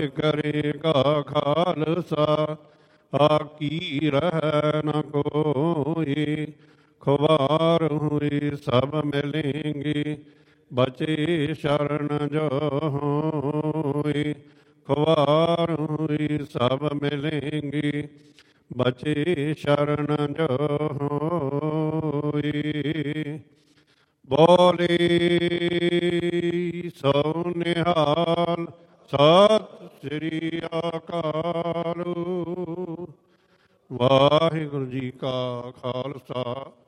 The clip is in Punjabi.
ਕਰੇਗਾ ਖਾਲਸਾ ਆਕੀ ਰਹਿ ਨ ਕੋਈ। ਖੁਆਰ ਹੋਈ ਸਭ ਮਿਲੇਂਗੇ ਬਚੇ ਸ਼ਰਨ ਜੋ ਹੋਈ। ਖੁਆਰ ਹੋਈ ਸਭ ਮਿਲੇਂਗੇ ਬਚੇ ਸ਼ਰਨ ਜੋ ਹੋਈ। ਬੋਲੇ ਸੋ ਨਿਹਾਲ ਸਤਿ ਸ੍ਰੀ ਅਕਾਲ। ਵਾਹਿਗੁਰੂ ਜੀ ਕਾ ਖਾਲਸਾ